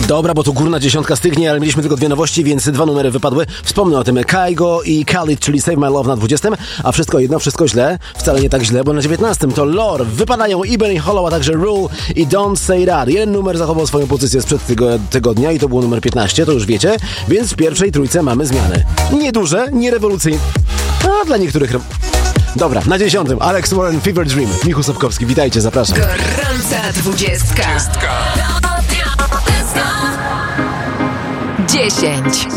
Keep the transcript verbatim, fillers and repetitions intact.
Dobra, bo tu górna dziesiątka stygnie, ale mieliśmy tylko dwie nowości, więc dwa numery wypadły. Wspomnę o tym. Kygo i Khalid, czyli Save My Love na dwudziestym, a wszystko jedno, wszystko źle. Wcale nie tak źle, bo na dziewiętnastym to Lore. Wypadają Ibn i Hollow, a także Rule i Don't Say That. Jeden numer zachował swoją pozycję sprzed tego tygodnia i to było numer piętnaście, to już wiecie. Więc w pierwszej trójce mamy zmiany. Nieduże, nie rewolucyjne, a dla niektórych... Re... Dobra, na dziesiątym Alex Warren, Fever Dream. Michu Sobkowski, witajcie, zapraszam. Gorąca dwudziestka. dziesięć.